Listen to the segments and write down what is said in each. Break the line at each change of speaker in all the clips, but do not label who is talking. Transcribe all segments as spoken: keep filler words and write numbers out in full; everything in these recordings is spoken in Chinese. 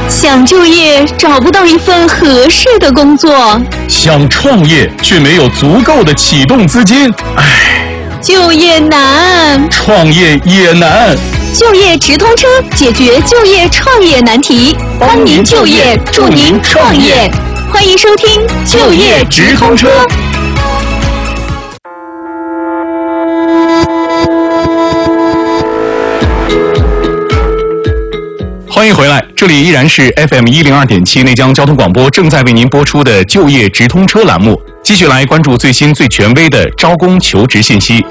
想就业找不到一份合适的工作，
想创业却没有足够的启动资金，唉，
就业难，
创业也难。
就业直通车解决就业创业难题，帮您就业，助您创业。欢迎收听就业直通车。
欢迎回来，这里依然是 F M 一零二点七内江交通广播正在为您播出的就业直通车栏目，继续来关注最新最权威的招工求职信息。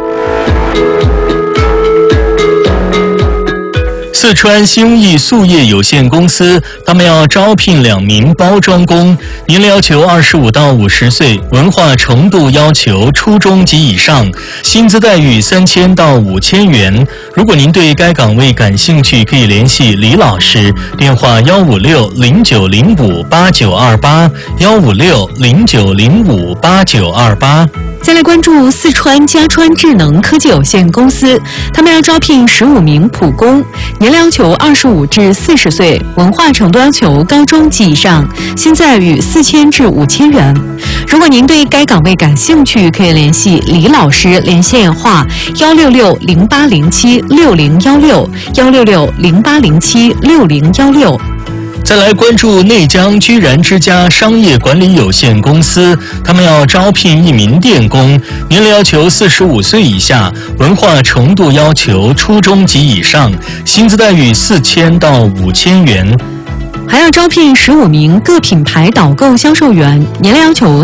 四川兴义塑业有限公司，他们要招聘两名包装工，年龄要求二十五到五十岁，文化程度要求初中及以上，薪资待遇三千到五千元。如果您对该岗位感兴趣，可以联系李老师，电话幺五六零九零五八九二八幺五六零九零五八九二八。
再来关注四川嘉川智能科技有限公司，他们要招聘十五名普工，年龄要求二十五至四十岁，文化程度要求高中及以上，薪资待遇四千至五千元。如果您对该岗位感兴趣，可以联系李老师，联系电话幺六六零八零七六零幺六幺六六零八零七六零幺六。
再来关注内江居然之家商业管理有限公司，他们要招聘一名电工，年龄要求四十五岁以下，文化程度要求初中及以上，薪资待遇四千到五千元。
还要招聘十五名各品牌导购销售员，年龄要求